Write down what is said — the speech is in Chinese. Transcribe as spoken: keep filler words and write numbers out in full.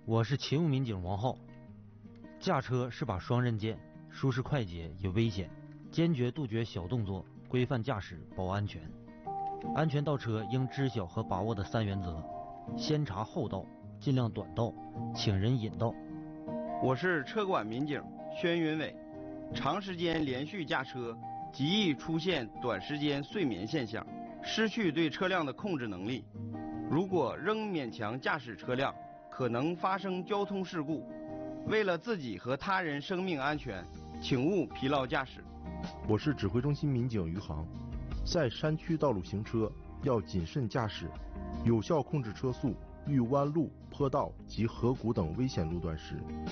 我是勤务民警王浩。驾车是把双刃剑，舒适快捷也危险，坚决杜绝小动作，规范驾驶保安全。安全倒车应知晓和把握的三原则：先查后到，尽量短道，请人引道。 我是车管民警宣云伟。长时间连续驾车，极易出现短时间睡眠现象，失去对车辆的控制能力。如果仍勉强驾驶车辆，可能发生交通事故。为了自己和他人生命安全，请勿疲劳驾驶。 我是指挥中心民警余航。在山区道路行车要谨慎驾驶，有效控制车速，遇弯路、坡道及河谷等危险路段时，